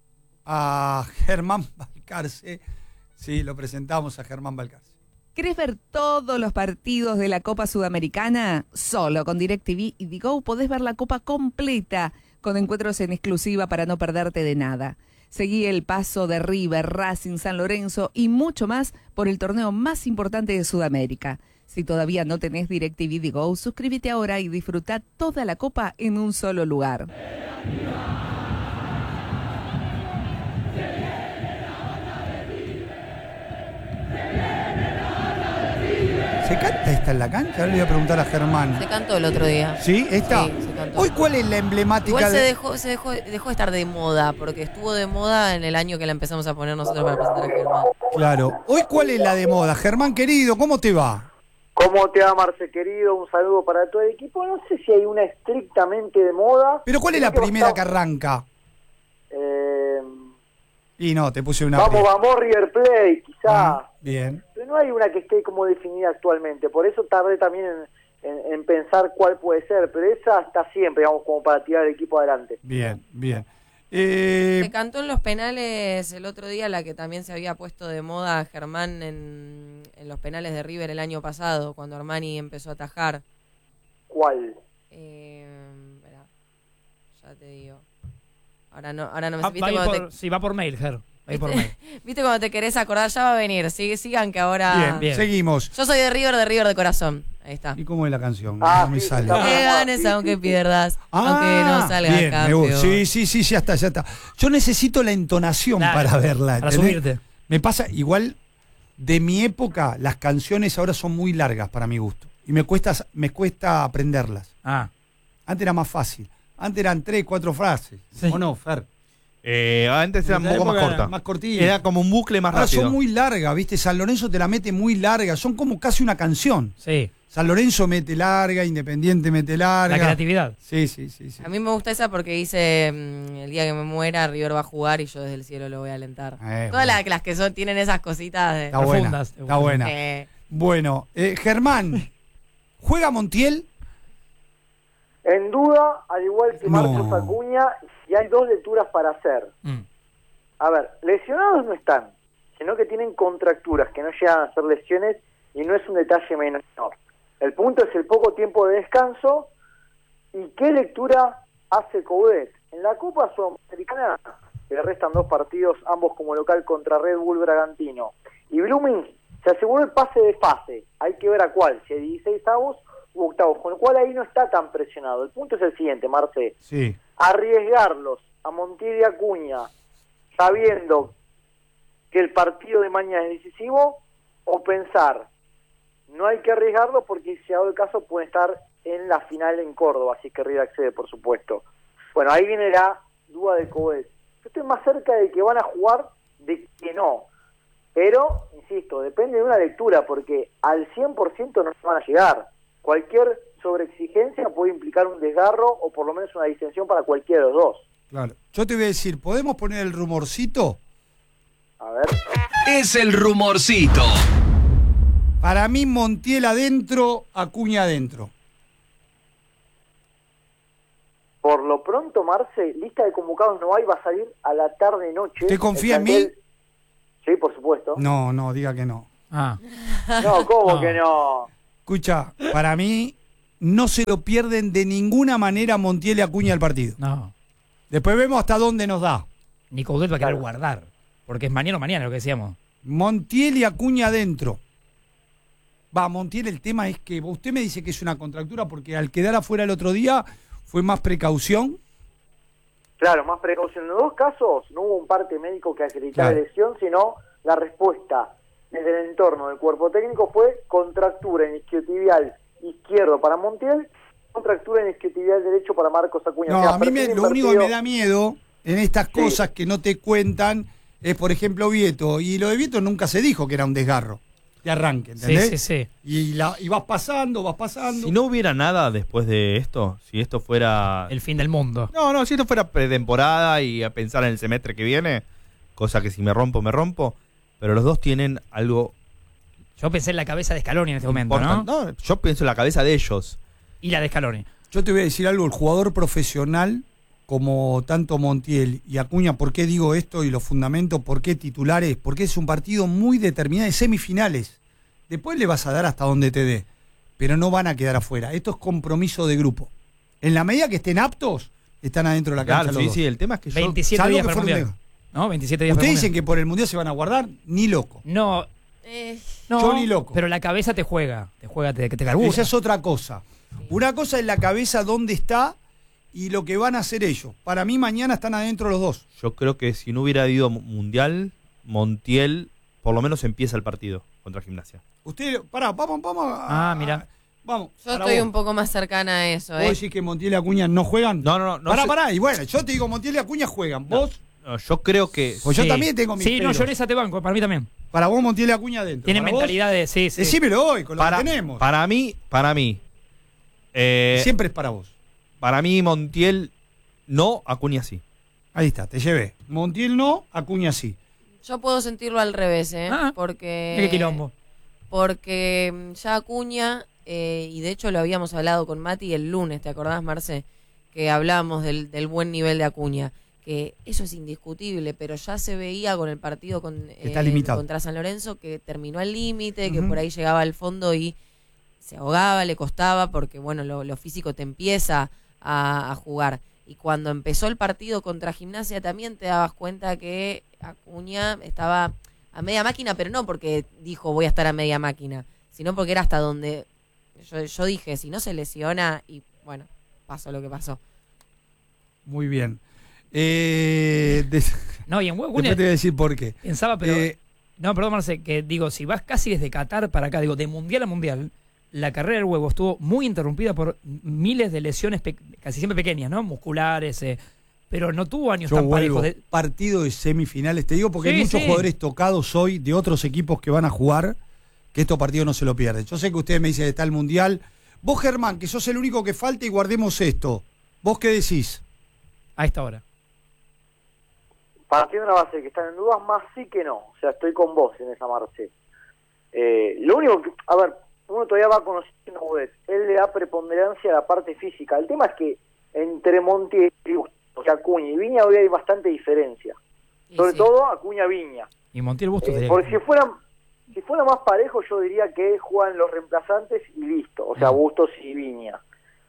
Speaker 1: a Germán Balcarce. Sí, lo presentamos a Germán Balcarce.
Speaker 6: ¿Querés ver todos los partidos de la Copa Sudamericana? Solo con DirecTV y Digo podés ver la Copa completa, con encuentros en exclusiva para no perderte de nada. Seguí el paso de River, Racing, San Lorenzo y mucho más por el torneo más importante de Sudamérica. Si todavía no tenés DirecTV Digo, suscríbete ahora y disfruta toda la Copa en un solo lugar.
Speaker 1: ¿Se canta esta en la cancha? Ahora le voy a preguntar a Germán.
Speaker 2: Se cantó el otro día.
Speaker 1: ¿Sí? ¿Esta?
Speaker 2: Sí, se cantó.
Speaker 1: Hoy, ¿cuál es la emblemática
Speaker 2: Igual
Speaker 1: de...?
Speaker 2: dejó de estar de moda, porque estuvo de moda en el año que la empezamos a poner nosotros para presentar a Germán.
Speaker 1: Claro. Hoy, ¿cuál es la de moda? Germán, querido, ¿cómo te va?
Speaker 7: ¿Cómo te va, Marce, querido? Un saludo para todo el equipo. No sé si hay una estrictamente de moda.
Speaker 1: Pero ¿cuál es la
Speaker 7: Creo
Speaker 1: primera que
Speaker 7: está-
Speaker 1: arranca?
Speaker 7: Eh,
Speaker 1: Y no, te puse una...
Speaker 7: vamos, River Plate, quizá.
Speaker 1: Bien.
Speaker 7: Pero no hay una que esté como definida actualmente. Por eso tardé también en pensar cuál puede ser. Pero esa está siempre, digamos, como para tirar el equipo adelante.
Speaker 1: Bien.
Speaker 2: Se cantó en los penales el otro día, la que también se había puesto de moda Germán en los penales de River el año pasado, cuando Armani empezó a atajar.
Speaker 7: ¿Cuál?
Speaker 2: Esperá, ya te digo. Ahora no me
Speaker 3: Va,
Speaker 2: ¿viste
Speaker 3: va a ir
Speaker 2: cuando
Speaker 3: por, sí, va por mail, Ger. Va a ir por mail.
Speaker 2: ¿Viste cuando te querés acordar? Ya va a venir. Sigan que ahora...
Speaker 1: Bien,
Speaker 3: bien.
Speaker 1: seguimos.
Speaker 2: Yo soy de River de corazón. Ahí está.
Speaker 1: ¿Y cómo es la canción?
Speaker 7: Ah,
Speaker 1: no me
Speaker 7: sí,
Speaker 1: sale.
Speaker 7: está
Speaker 2: Que
Speaker 7: bien.
Speaker 2: ganes
Speaker 7: Sí,
Speaker 2: aunque
Speaker 7: sí.
Speaker 2: pierdas, aunque no salgas
Speaker 1: bien, me
Speaker 2: campeón.
Speaker 1: gusta. Sí, ya está. Yo necesito la entonación
Speaker 3: Claro,
Speaker 1: para verla.
Speaker 3: para
Speaker 1: ¿entendés?
Speaker 3: subirte.
Speaker 1: Me pasa, igual, de mi época, las canciones ahora son muy largas para mi gusto. Y me cuesta aprenderlas.
Speaker 3: Ah,
Speaker 1: Antes era más fácil. Antes eran 3, 4 frases.
Speaker 3: Sí.
Speaker 1: ¿O no, Fer?
Speaker 4: Antes era un
Speaker 1: En la
Speaker 4: poco más
Speaker 1: época
Speaker 4: corta.
Speaker 1: más cortita.
Speaker 4: Era como un bucle más
Speaker 1: Ahora
Speaker 4: rápido.
Speaker 1: son muy largas, ¿viste? San Lorenzo te la mete muy larga. Son como casi una canción.
Speaker 3: sí.
Speaker 1: San Lorenzo mete larga, Independiente mete larga.
Speaker 3: La creatividad.
Speaker 1: Sí.
Speaker 2: A mí me gusta esa porque dice el día que me muera River va a jugar y yo desde el cielo lo voy a alentar. Todas
Speaker 1: bueno.
Speaker 2: las que son tienen esas cositas de...
Speaker 1: Está buena.
Speaker 3: Profundas.
Speaker 1: Está buena. Bueno, Germán, ¿juega Montiel?
Speaker 7: En duda, al igual que
Speaker 1: No.
Speaker 7: Marcos Acuña, y hay dos lecturas para hacer. A ver, lesionados no están, sino que tienen contracturas que no llegan a ser lesiones y no es un detalle menor. El punto es el poco tiempo de descanso y qué lectura hace Coudet. En la Copa Sudamericana le restan 2 partidos, ambos como local contra Red Bull Bragantino. Y Blooming se aseguró el pase de fase. Hay que ver a cuál, si hay 16avos u octavos, con lo cual ahí no está tan presionado. El punto es el siguiente, Marce.
Speaker 1: Sí.
Speaker 7: Arriesgarlos a Montiel y Acuña sabiendo que el partido de mañana es decisivo, o pensar, no hay que arriesgarlo porque si ha dado el caso puede estar en la final en Córdoba, si es que River accede, por supuesto. Bueno, ahí viene la duda de Coudet. Yo estoy más cerca de que van a jugar de que no. Pero, insisto, depende de una lectura, porque al 100% no van a llegar. Cualquier sobreexigencia puede implicar un desgarro o por lo menos una distensión para cualquiera de los dos.
Speaker 1: Claro. Yo te voy a decir, ¿podemos poner el rumorcito?
Speaker 7: A ver.
Speaker 8: Es el rumorcito.
Speaker 1: Para mí, Montiel adentro, Acuña adentro.
Speaker 7: Por lo pronto, Marce, lista de convocados no hay, va a salir a la tarde-noche.
Speaker 1: ¿Usted confía en mí?
Speaker 7: Sí, por supuesto.
Speaker 1: No, diga que no.
Speaker 7: No, ¿cómo
Speaker 3: No.
Speaker 7: que no?
Speaker 1: Escucha, para mí no se lo pierden de ninguna manera Montiel y Acuña el partido.
Speaker 3: No.
Speaker 1: Después vemos hasta dónde nos da.
Speaker 3: Ni Coudet va a querer
Speaker 7: Claro.
Speaker 3: guardar. Porque es mañana o mañana lo que decíamos.
Speaker 1: Montiel y Acuña adentro. Montiel, el tema es que usted me dice que es una contractura porque al quedar afuera el otro día fue más precaución.
Speaker 7: Claro, más precaución. En los dos casos no hubo un parte médico que acreditara
Speaker 1: Claro.
Speaker 7: lesión, sino la respuesta desde el entorno del cuerpo técnico fue contractura en isquiotibial izquierdo para Montiel, contractura en isquiotibial derecho para Marcos Acuña.
Speaker 1: No,
Speaker 7: O sea,
Speaker 1: a mí
Speaker 7: perfil
Speaker 1: lo único que
Speaker 7: invertido.
Speaker 1: me da miedo en estas
Speaker 7: Sí.
Speaker 1: cosas que no te cuentan es, por ejemplo, Vieto. Y lo de Vieto nunca se dijo que era un desgarro de arranque, ¿entendés?
Speaker 3: Sí.
Speaker 1: Y vas pasando.
Speaker 4: Si no hubiera nada después de esto, si esto fuera...
Speaker 3: El fin del mundo.
Speaker 4: No, si esto fuera pretemporada y a pensar en el semestre que viene, cosa que si me rompo, me rompo, pero los dos tienen algo
Speaker 3: Yo pensé en la cabeza de Scaloni en este momento,
Speaker 4: importante.
Speaker 3: ¿no?
Speaker 4: No, yo pienso en la cabeza de ellos.
Speaker 3: Y la de Scaloni.
Speaker 1: Yo te voy a decir algo, el jugador profesional como tanto Montiel y Acuña, ¿por qué digo esto y lo fundamento? ¿Por qué titulares? Porque es un partido muy determinado de semifinales. Después le vas a dar hasta donde te dé, pero no van a quedar afuera. Esto es compromiso de grupo. En la medida que estén aptos, están adentro de la cancha
Speaker 4: Claro,
Speaker 1: los
Speaker 4: sí,
Speaker 1: dos.
Speaker 4: sí, el tema es que yo...
Speaker 3: 27
Speaker 1: salvo
Speaker 3: días
Speaker 1: que
Speaker 3: para el
Speaker 1: fueron
Speaker 3: Mundial. ¿No? 27 días para
Speaker 1: Ustedes
Speaker 3: el
Speaker 1: dicen
Speaker 3: Mundial.
Speaker 1: que por el Mundial se van a guardar, ni loco.
Speaker 3: No, no,
Speaker 1: Yo ni loco.
Speaker 3: pero la cabeza te juega, te carbura.
Speaker 1: Esa es otra cosa. Una cosa es la cabeza, dónde está y lo que van a hacer ellos. Para mí mañana están adentro los dos.
Speaker 4: Yo creo que si no hubiera ido Mundial, Montiel por lo menos empieza el partido contra Gimnasia.
Speaker 1: Usted, pará, vamos a...
Speaker 3: Mira.
Speaker 1: Vamos.
Speaker 2: Yo
Speaker 1: para
Speaker 2: estoy
Speaker 1: vos.
Speaker 2: un poco más cercana a eso,
Speaker 1: ¿Vos decís que Montiel y Acuña no juegan?
Speaker 4: No
Speaker 1: Pará,
Speaker 4: sé-
Speaker 1: y bueno, yo te digo Montiel y Acuña juegan. ¿Vos?
Speaker 4: No, yo creo que...
Speaker 1: Pues yo
Speaker 3: Sí.
Speaker 1: también tengo mis
Speaker 3: Sí, no,
Speaker 1: pelos.
Speaker 3: yo en esa te banco, para mí también.
Speaker 1: Para vos Montiel y Acuña adentro.
Speaker 3: Tienen
Speaker 1: ¿Para vos?
Speaker 3: mentalidad de... Sí.
Speaker 1: Decímelo hoy, con lo que tenemos.
Speaker 4: Para mí,
Speaker 1: Siempre es para vos.
Speaker 4: para mí Montiel no, Acuña sí.
Speaker 1: Ahí está, te llevé. Montiel no, Acuña sí.
Speaker 2: Yo puedo sentirlo al revés,
Speaker 3: Ah,
Speaker 2: porque...
Speaker 3: Qué quilombo.
Speaker 2: Porque ya Acuña, y de hecho lo habíamos hablado con Mati el lunes, ¿te acordás, Marce? Que hablábamos del buen nivel de Acuña. Que eso es indiscutible, pero ya se veía con el partido
Speaker 1: Está limitado.
Speaker 2: contra San Lorenzo que terminó al límite, que
Speaker 1: Ujú.
Speaker 2: por ahí llegaba al fondo y se ahogaba, le costaba, porque bueno, lo físico te empieza a jugar. Y cuando empezó el partido contra Gimnasia también te dabas cuenta que Acuña estaba a media máquina, pero no porque dijo voy a estar a media máquina, sino porque era hasta donde yo dije, si no se lesiona, y bueno, pasó lo que pasó.
Speaker 1: Muy bien.
Speaker 3: No, y en
Speaker 1: Después
Speaker 3: Acuña
Speaker 1: te voy a decir por qué.
Speaker 3: pensaba, pero...
Speaker 1: Eh,
Speaker 3: No, perdón, Marce, que digo, si vas casi desde Qatar para acá, digo, de mundial a mundial, la carrera del Huevo estuvo muy interrumpida por miles de lesiones, casi siempre pequeñas, ¿no? Musculares, pero no tuvo años
Speaker 1: Yo
Speaker 3: tan
Speaker 1: vuelvo,
Speaker 3: parejos.
Speaker 1: partido de semifinales, te digo, porque
Speaker 3: Sí,
Speaker 1: hay muchos
Speaker 3: sí.
Speaker 1: jugadores tocados hoy de otros equipos que van a jugar, que estos partidos no se lo pierden. Yo sé que ustedes me dicen que está el Mundial. Vos, Germán, que sos el único que falta y guardemos esto. ¿Vos qué decís?
Speaker 3: A esta hora.
Speaker 7: Partiendo de una base que están en dudas, más sí que no. O sea, estoy con vos en esa, Marce. Lo único que, a ver, uno todavía va conociendo a Coudet. Él le da preponderancia a la parte física. El tema es que entre Montiel y Gusto porque Acuña y Viña hoy hay bastante diferencia.
Speaker 2: Y
Speaker 7: Sobre
Speaker 2: sí.
Speaker 7: todo Acuña-Viña.
Speaker 3: Y Montiel Bustos sería
Speaker 7: Porque si fuera más parejo, yo diría que juegan los reemplazantes y listo. O sea, Bustos y Viña.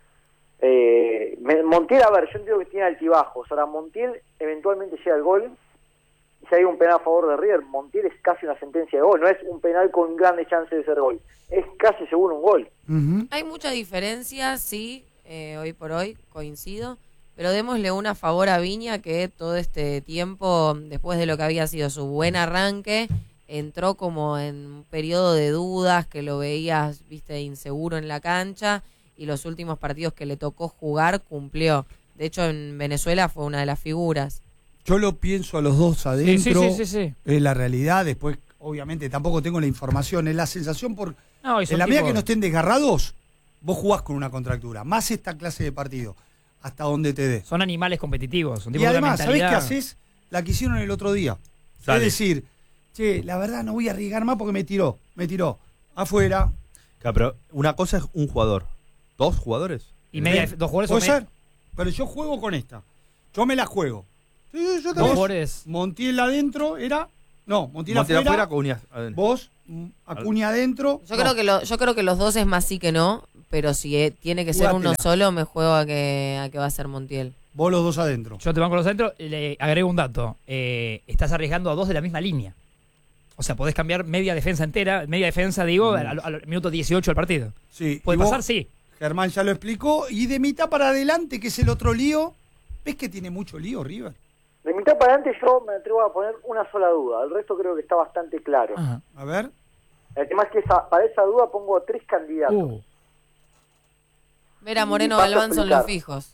Speaker 7: Montiel, a ver, yo entiendo que tiene altibajos. Ahora, Montiel eventualmente llega al gol. Y si hay un penal a favor de River, Montiel es casi una sentencia de gol. No es un penal con grandes chances de ser gol. Es casi seguro un gol.
Speaker 1: Ujú.
Speaker 2: Hay mucha diferencia, sí, hoy por hoy, coincido. Pero démosle una favor a Viña, que todo este tiempo, después de lo que había sido su buen arranque, entró como en un periodo de dudas, que lo veías, viste, inseguro en la cancha, y los últimos partidos que le tocó jugar cumplió. De hecho, en Venezuela fue una de las figuras.
Speaker 1: Yo lo pienso a los dos adentro.
Speaker 3: Sí.
Speaker 1: Es la realidad. Después, obviamente, tampoco tengo la información. Es la sensación por...
Speaker 3: No, y son
Speaker 1: En la medida
Speaker 3: tipos-
Speaker 1: que no estén desgarrados, vos jugás con una contractura. Más esta clase de partido. Hasta donde te dé.
Speaker 3: Son animales competitivos. Son
Speaker 1: Y
Speaker 3: tipos de una
Speaker 1: además, ¿sabés qué
Speaker 3: mentalidad-
Speaker 1: haces? La que hicieron el otro día.
Speaker 4: Sale.
Speaker 1: Es decir, che, la verdad no voy a arriesgar más porque me tiró. Afuera.
Speaker 4: Claro, pero una cosa es un jugador. ¿Dos jugadores?
Speaker 3: Y media, dos jugadores
Speaker 1: Puede
Speaker 3: son
Speaker 1: ser. Pero yo juego con esta. Yo me la juego. Sí, yo
Speaker 3: dos jugadores.
Speaker 1: Montiel adentro era... No, Montiel
Speaker 4: Montiel
Speaker 1: afuera.
Speaker 4: afuera, Acuña adentro.
Speaker 1: Vos, Acuña adentro.
Speaker 2: Yo,
Speaker 1: No.
Speaker 2: creo que los dos es más sí que no, pero si tiene que ser
Speaker 1: Jugátela.
Speaker 2: uno solo, me juego a que va a ser Montiel.
Speaker 1: Vos los dos adentro.
Speaker 3: Yo te banco los centros, le agrego un dato. Estás arriesgando a dos de la misma línea. O sea, podés cambiar media defensa entera, media defensa, digo, al minuto 18 del partido.
Speaker 1: Sí.
Speaker 3: ¿Puede
Speaker 1: y vos,
Speaker 3: pasar? Sí.
Speaker 1: Germán ya lo explicó. Y de mitad para adelante, que es el otro lío. ¿Ves que tiene mucho lío, River?
Speaker 7: De mitad para adelante yo me atrevo a poner una sola duda. El resto creo que está bastante claro.
Speaker 3: Ajá.
Speaker 1: A ver.
Speaker 7: El tema es que para esa duda pongo 3 candidatos.
Speaker 2: Vera, Moreno,
Speaker 7: Paso a
Speaker 2: Galván son los
Speaker 7: explicar.
Speaker 2: fijos.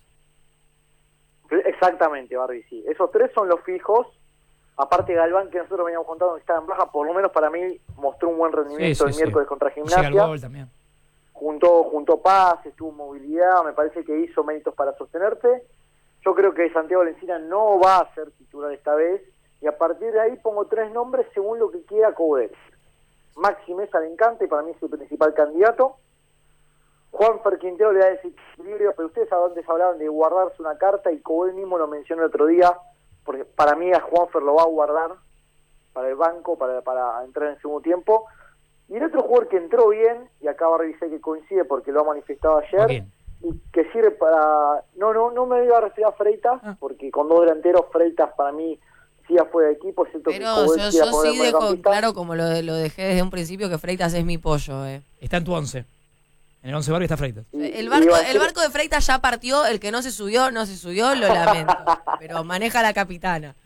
Speaker 7: Exactamente, Barbie, sí. Esos 3 son los fijos. Aparte Galván, que nosotros veníamos contando que estaba en baja, por lo menos para mí mostró un buen rendimiento el miércoles contra
Speaker 3: Llega el
Speaker 7: Gimnasia.
Speaker 3: gol también.
Speaker 7: Juntó pases, tuvo movilidad, me parece que hizo méritos para sostenerse. Yo creo que Santiago Lencina no va a ser titular esta vez. Y a partir de ahí pongo 3 nombres según lo que quiera Coudet. Maxi Mesa le encanta y para mí es el principal candidato. Juanfer Quintero le da desequilibrio, pero ustedes a dónde hablaban de guardarse una carta y Coudet mismo lo mencionó el otro día, porque para mí a Juanfer lo va a guardar para el banco, para entrar en segundo tiempo. Y el otro jugador que entró bien, y acá Barbie sé que coincide porque lo ha manifestado ayer,
Speaker 3: Bien.
Speaker 7: y que sirve para... No me iba a referir a Freitas, porque con 2 delanteros Freitas para mí sí afuera de equipo, excepto que
Speaker 2: Pero
Speaker 7: Coudet
Speaker 2: yo
Speaker 7: quiera poner
Speaker 2: sí dejo
Speaker 7: mediocampista.
Speaker 2: claro, como lo dejé desde un principio, que Freitas es mi pollo.
Speaker 3: Está en tu 11. En el 11 Barbie está Freitas.
Speaker 2: El
Speaker 7: iba a decir-
Speaker 2: barco de Freitas ya partió, el que no se subió, lo lamento. Pero maneja la capitana.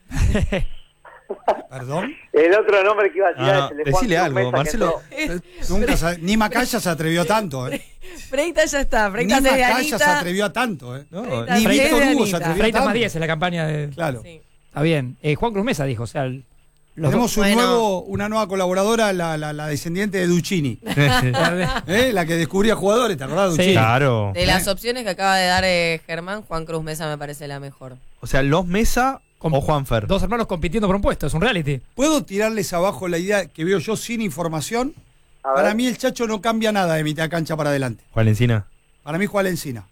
Speaker 1: Perdón.
Speaker 7: El otro nombre que iba a tirar
Speaker 4: No,
Speaker 7: es el de
Speaker 4: decile
Speaker 7: Juan
Speaker 4: algo,
Speaker 7: Mesa, que
Speaker 4: Marcelo.
Speaker 7: entró.
Speaker 1: Nunca ni Macaya se atrevió a tanto,
Speaker 2: Freitas ya está,
Speaker 1: Ni
Speaker 2: Freitas es de
Speaker 1: Macaya se
Speaker 2: Anita.
Speaker 1: atrevió a tanto,
Speaker 4: No,
Speaker 2: Freitas
Speaker 1: Ni
Speaker 2: es de
Speaker 1: Víctor Hugo se
Speaker 2: Anita.
Speaker 1: atrevió a
Speaker 3: Freitas más
Speaker 1: tanto.
Speaker 3: 10 en la campaña de...
Speaker 1: Claro.
Speaker 2: Sí.
Speaker 3: Está bien. Juan Cruz Mesa dijo, o sea, los
Speaker 1: Tenemos
Speaker 3: dos-
Speaker 1: una nueva colaboradora, la descendiente de Duccini.
Speaker 3: Bueno.
Speaker 1: La que descubría jugadores, ¿te acordás de
Speaker 3: Sí.
Speaker 1: Duccini?
Speaker 4: Claro.
Speaker 2: De las opciones que acaba de dar Germán, Juan Cruz Mesa me parece la mejor.
Speaker 4: O sea, los Mesa
Speaker 3: Con-
Speaker 4: o Juanfer.
Speaker 3: Dos hermanos compitiendo por un puesto, es un reality.
Speaker 1: ¿Puedo tirarles abajo la idea que veo yo sin información?
Speaker 7: A
Speaker 1: Para
Speaker 7: ver.
Speaker 1: mí el Chacho no cambia nada de mitad de cancha para adelante.
Speaker 4: Juan Encina.
Speaker 1: Para mí juega Encina.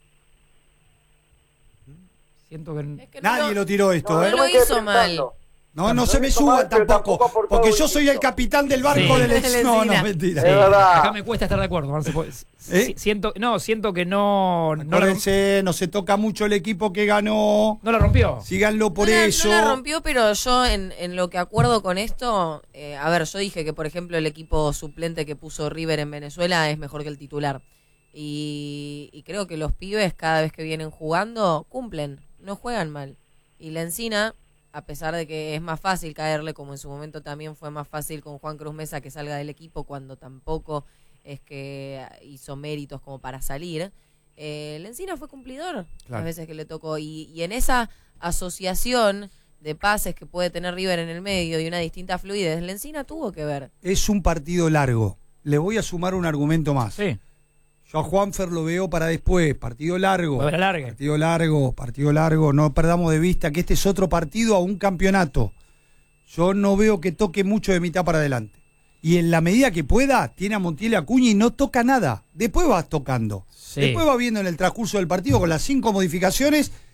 Speaker 3: Siento que...
Speaker 2: Es que
Speaker 1: Nadie lo tiró esto,
Speaker 2: no
Speaker 1: ¿eh?
Speaker 2: lo
Speaker 7: me quedé
Speaker 2: hizo mal.
Speaker 1: No se me suban
Speaker 7: pero tampoco
Speaker 1: tampoco.
Speaker 7: aportó
Speaker 1: Porque
Speaker 7: algo
Speaker 1: yo soy el
Speaker 7: distinto.
Speaker 1: capitán del barco
Speaker 3: Sí.
Speaker 1: del ex. No,
Speaker 2: Encina.
Speaker 1: mentira.
Speaker 7: Es verdad.
Speaker 3: Acá me cuesta estar de acuerdo. Marcelo.
Speaker 1: ¿Eh?
Speaker 3: Siento que no la,
Speaker 1: Acuérdense, no se toca mucho el equipo que ganó.
Speaker 3: no la rompió.
Speaker 1: Síganlo por
Speaker 2: no
Speaker 1: eso.
Speaker 2: No la rompió, pero yo en lo que acuerdo con esto, a ver, yo dije que por ejemplo el equipo suplente que puso River en Venezuela es mejor que el titular. Y creo que los pibes cada vez que vienen jugando cumplen, no juegan mal. Y la Encina, a pesar de que es más fácil caerle, como en su momento también fue más fácil con Juan Cruz Mesa que salga del equipo cuando tampoco es que hizo méritos como para salir, la Encina fue cumplidor las veces que le tocó. Y en esa asociación de pases que puede tener River en el medio y una distinta fluidez, la Encina tuvo que ver.
Speaker 1: Es un partido largo. Le voy a sumar un argumento más.
Speaker 3: Sí.
Speaker 1: Yo a Juanfer lo veo para después. Partido largo.
Speaker 3: Fue la larga.
Speaker 1: Partido largo. No perdamos de vista que este es otro partido a un campeonato. Yo no veo que toque mucho de mitad para adelante. Y en la medida que pueda, tiene a Montiel y Acuña y no toca nada. Después va tocando.
Speaker 3: Sí.
Speaker 1: Después va viendo en el transcurso del partido con las 5 modificaciones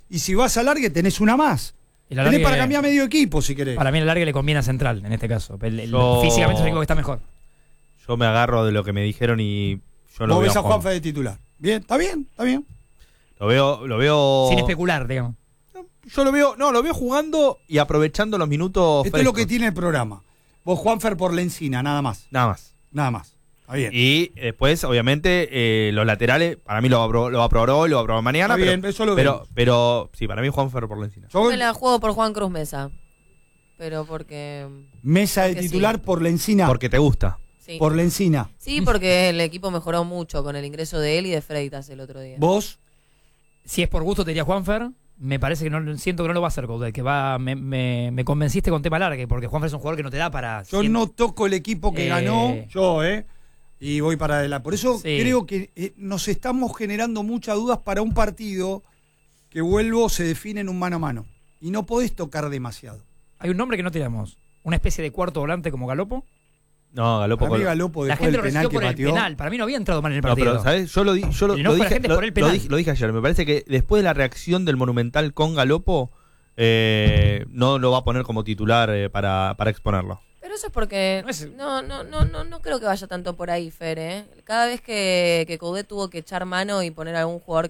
Speaker 1: y si vas a alargue tenés una más.
Speaker 3: El
Speaker 1: Tenés
Speaker 3: alargue-
Speaker 1: para cambiar medio equipo si querés.
Speaker 3: Para mí el alargue le conviene a Central en este caso.
Speaker 4: Yo-
Speaker 3: Físicamente es el equipo que está mejor.
Speaker 4: Yo me agarro de lo que me dijeron y yo lo
Speaker 1: Vos
Speaker 4: veo
Speaker 1: ves a
Speaker 4: Juan.
Speaker 1: Juanfer de titular. Bien, está bien, está bien.
Speaker 4: Lo veo.
Speaker 3: Sin especular, digamos.
Speaker 4: Yo lo veo jugando y aprovechando los minutos.
Speaker 1: Esto es lo
Speaker 4: frescos.
Speaker 1: que tiene el programa. Vos, Juanfer, por la encina, nada más.
Speaker 4: Nada más.
Speaker 1: Nada más. Está bien.
Speaker 4: Y después, obviamente, los laterales, para mí lo va a probar hoy, lo va a probar mañana.
Speaker 1: Está bien, eso lo vemos.
Speaker 4: pero sí, para mí Juanfer por la encina.
Speaker 1: Yo
Speaker 2: Me la juego por Juan Cruz Mesa. Pero porque.
Speaker 1: mesa de
Speaker 2: Porque
Speaker 1: titular
Speaker 2: sí.
Speaker 1: por la encina.
Speaker 4: Porque te gusta.
Speaker 2: Sí.
Speaker 1: Por la encina.
Speaker 2: Sí, porque el equipo mejoró mucho con el ingreso de él y de Freitas el otro día.
Speaker 1: Vos,
Speaker 3: Si es por gusto, te diría Juanfer. Me parece que no siento que no lo va a hacer Coudet, que va me convenciste con tema largue, porque Juanfer es un jugador que no te da para.
Speaker 1: yo no toco el equipo que ganó, y voy para adelante. Por eso
Speaker 3: Sí.
Speaker 1: creo que nos estamos generando muchas dudas para un partido que vuelvo se define en un mano a mano. Y no podés tocar demasiado.
Speaker 3: Hay un nombre que no tiramos. Una especie de cuarto volante como Galopo.
Speaker 4: No, Galopo.
Speaker 1: Para mí Galopo
Speaker 3: La
Speaker 1: después
Speaker 3: gente
Speaker 1: del
Speaker 3: lo
Speaker 1: penal
Speaker 3: recibió
Speaker 1: que
Speaker 3: por el
Speaker 1: pateó.
Speaker 3: penal. Para mí no había entrado mal en el
Speaker 4: No,
Speaker 3: partido.
Speaker 4: pero, ¿sabes? Yo lo
Speaker 3: Y no fue la
Speaker 4: dije,
Speaker 3: gente por el penal.
Speaker 4: lo dije ayer. Me parece que después de la reacción del Monumental con Galopo, no lo va a poner como titular para exponerlo.
Speaker 2: Pero eso es porque no creo que vaya tanto por ahí, Fer, ¿eh? Cada vez que Coudet tuvo que echar mano y poner a algún jugador